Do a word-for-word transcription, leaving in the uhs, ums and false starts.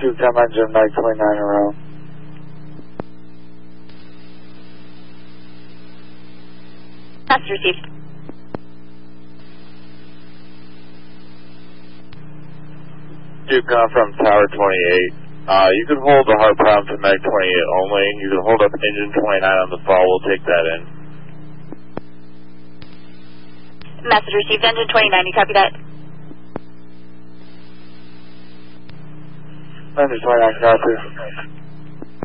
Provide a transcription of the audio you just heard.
Duke Tom engine Mag twenty-nine around. Message received. Duke Tom from Tower twenty-eight. Uh, you can hold the hard prime to Mag twenty-eight only. You can hold up engine twenty-nine on the fall. We'll take that in. Message received. Engine twenty-nine, you copy that? Engine twenty-nine, copy.